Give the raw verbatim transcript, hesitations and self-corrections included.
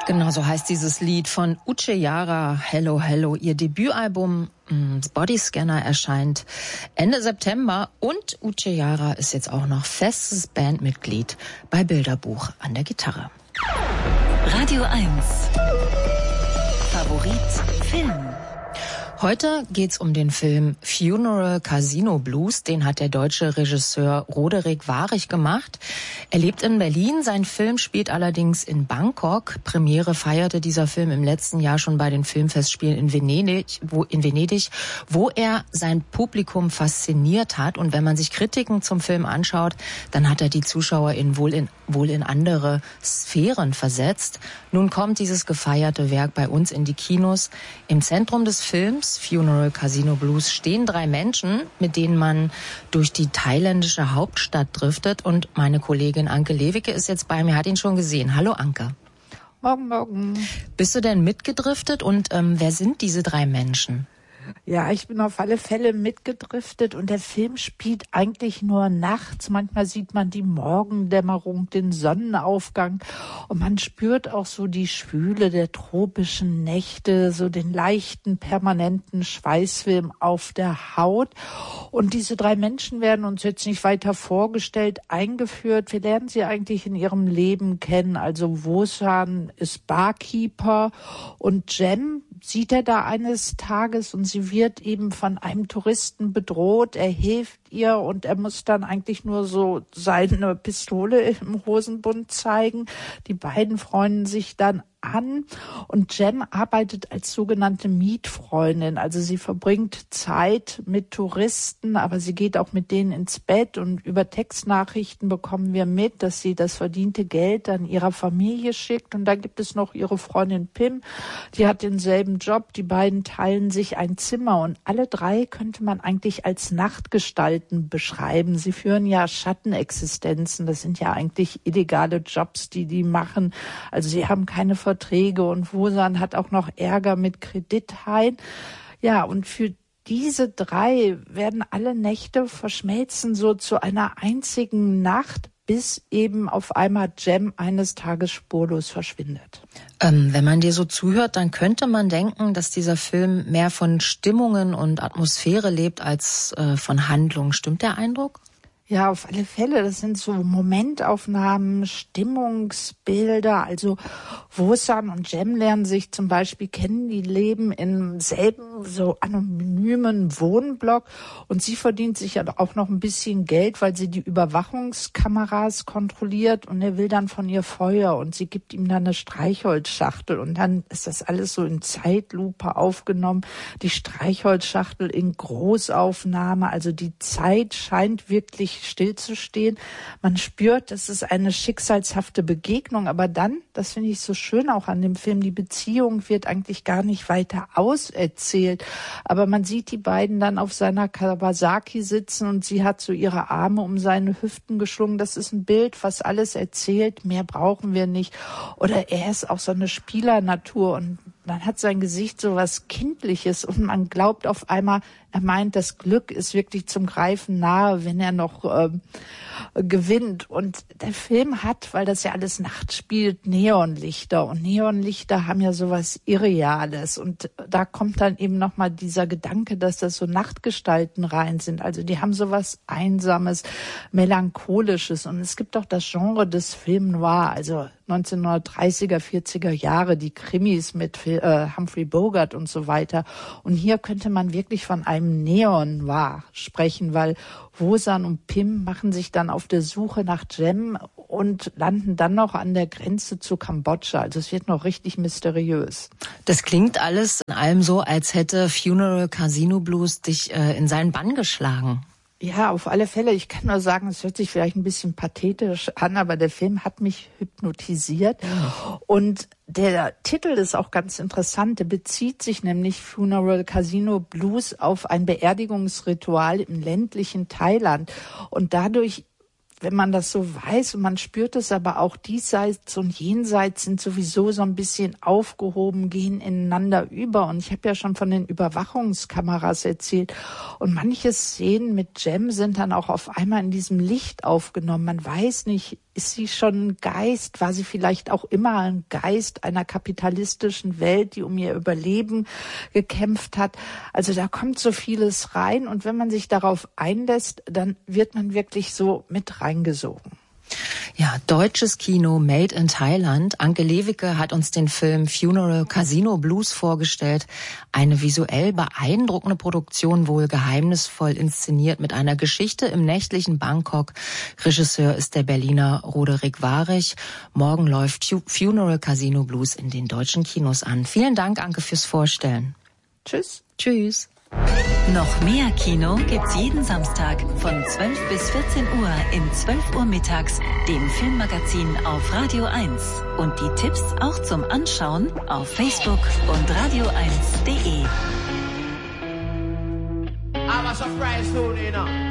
Genau, so heißt dieses Lied von Uche Yara, Hello Hello. Ihr Debütalbum Bodyscanner erscheint Ende September und Uche Yara ist jetzt auch noch festes Bandmitglied bei Bilderbuch an der Gitarre. Radio eins. Favorit Film. Heute geht's um den Film Funeral Casino Blues. Den hat der deutsche Regisseur Roderick Warich gemacht. Er lebt in Berlin. Sein Film spielt allerdings in Bangkok. Premiere feierte dieser Film im letzten Jahr schon bei den Filmfestspielen in Venedig, wo, in Venedig, wo er sein Publikum fasziniert hat. Und wenn man sich Kritiken zum Film anschaut, dann hat er die ZuschauerInnen wohl in, wohl in andere Sphären versetzt. Nun kommt dieses gefeierte Werk bei uns in die Kinos. Im Zentrum des Films Funeral Casino Blues stehen drei Menschen, mit denen man durch die thailändische Hauptstadt driftet. Und meine Kollegin Anke Lewicke ist jetzt bei mir, hat ihn schon gesehen. Hallo Anke. Morgen, morgen. Bist du denn mitgedriftet und ähm, wer sind diese drei Menschen? Ja, ich bin auf alle Fälle mitgedriftet und der Film spielt eigentlich nur nachts. Manchmal sieht man die Morgendämmerung, den Sonnenaufgang und man spürt auch so die Schwüle der tropischen Nächte, so den leichten, permanenten Schweißfilm auf der Haut. Und diese drei Menschen werden uns jetzt nicht weiter vorgestellt, eingeführt. Wir lernen sie eigentlich in ihrem Leben kennen. Also Wosan ist Barkeeper und Jem sieht er da eines Tages und sie wird eben von einem Touristen bedroht. Er hilft ihr und er muss dann eigentlich nur so seine Pistole im Hosenbund zeigen. Die beiden freunden sich dann an und Jem arbeitet als sogenannte Mietfreundin. Also sie verbringt Zeit mit Touristen, aber sie geht auch mit denen ins Bett und über Textnachrichten bekommen wir mit, dass sie das verdiente Geld an ihrer Familie schickt. Und dann gibt es noch ihre Freundin Pim, die hat denselben Job. Die beiden teilen sich ein Zimmer und alle drei könnte man eigentlich als Nachtgestalten beschreiben. Sie führen ja Schattenexistenzen. Das sind ja eigentlich illegale Jobs, die die machen. Also sie haben keine Verträge und Wosan hat auch noch Ärger mit Kredithaien. Ja, und für diese drei werden alle Nächte verschmelzen so zu einer einzigen Nacht, bis eben auf einmal Jem eines Tages spurlos verschwindet. Ähm, wenn man dir so zuhört, dann könnte man denken, dass dieser Film mehr von Stimmungen und Atmosphäre lebt als äh, von Handlung. Stimmt der Eindruck? Ja, auf alle Fälle. Das sind so Momentaufnahmen, Stimmungsbilder. Also Wosan und Jem lernen sich zum Beispiel kennen. Die leben im selben so anonymen Wohnblock und sie verdient sich ja auch noch ein bisschen Geld, weil sie die Überwachungskameras kontrolliert und er will dann von ihr Feuer und sie gibt ihm dann eine Streichholzschachtel und dann ist das alles so in Zeitlupe aufgenommen. Die Streichholzschachtel in Großaufnahme. Also die Zeit scheint wirklich stillzustehen. Man spürt, das ist eine schicksalshafte Begegnung, aber dann, das finde ich so schön auch an dem Film, die Beziehung wird eigentlich gar nicht weiter auserzählt, aber man sieht die beiden dann auf seiner Kawasaki sitzen und sie hat so ihre Arme um seine Hüften geschlungen. Das ist ein Bild, was alles erzählt, mehr brauchen wir nicht. Oder er ist auch so eine Spielernatur und man hat sein Gesicht so was Kindliches und man glaubt auf einmal, er meint, das Glück ist wirklich zum Greifen nahe, wenn er noch ähm, gewinnt. Und der Film hat, weil das ja alles nachts spielt, Neonlichter. Und Neonlichter haben ja sowas Irreales. Und da kommt dann eben nochmal dieser Gedanke, dass das so Nachtgestalten rein sind. Also die haben sowas Einsames, Melancholisches. Und es gibt auch das Genre des Film Noir, also neunzehnhundertdreißiger, vierziger Jahre, die Krimis mit äh, Humphrey Bogart und so weiter. Und hier könnte man wirklich von einem Neon Noir sprechen, weil Wosan und Pim machen sich dann auf der Suche nach Jem und landen dann noch an der Grenze zu Kambodscha. Also es wird noch richtig mysteriös. Das klingt alles in allem so, als hätte Funeral Casino Blues dich äh, in seinen Bann geschlagen. Ja, auf alle Fälle. Ich kann nur sagen, es hört sich vielleicht ein bisschen pathetisch an, aber der Film hat mich hypnotisiert. Ja. Und der Titel ist auch ganz interessant. Der bezieht sich nämlich Funeral Casino Blues auf ein Beerdigungsritual im ländlichen Thailand. Und dadurch wenn man das so weiß und man spürt es aber auch, diesseits und jenseits sind sowieso so ein bisschen aufgehoben, gehen ineinander über. Und ich habe ja schon von den Überwachungskameras erzählt. Und manche Szenen mit Jem sind dann auch auf einmal in diesem Licht aufgenommen. Man weiß nicht, ist sie schon ein Geist? War sie vielleicht auch immer ein Geist einer kapitalistischen Welt, die um ihr Überleben gekämpft hat? Also da kommt so vieles rein. Und wenn man sich darauf einlässt, dann wird man wirklich so mit reingesogen. Ja, deutsches Kino made in Thailand. Anke Lewicke hat uns den Film Funeral Casino Blues vorgestellt. Eine visuell beeindruckende Produktion, wohl geheimnisvoll inszeniert mit einer Geschichte im nächtlichen Bangkok. Regisseur ist der Berliner Roderick Warich. Morgen läuft Funeral Casino Blues in den deutschen Kinos an. Vielen Dank, Anke, fürs Vorstellen. Tschüss. Tschüss. Noch mehr Kino gibt's jeden Samstag von zwölf bis vierzehn Uhr in zwölf Uhr mittags, dem Filmmagazin auf Radio eins. Und die Tipps auch zum Anschauen auf Facebook und radio eins punkt de. I'm a surprise soon, you know.